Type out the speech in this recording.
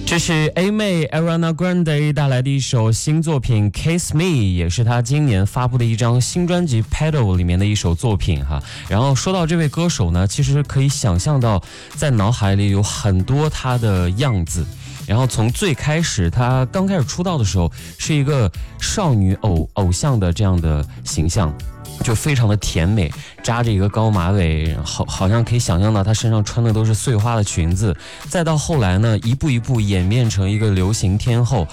这是 A 妹 Ariana Grande 带来的一首新作品 Kiss Me， 也是她今年发布的一张新专辑 Pedal 里面的一首作品哈。然后说到这位歌手呢，其实可以想象到在脑海里有很多她的样子。然后从最开始她刚开始出道的时候是一个少女偶像的这样的形象，就非常的甜美，扎着一个高马尾，好像可以想象到她身上穿的都是碎花的裙子。再到后来呢，一步一步演变成一个流行天后，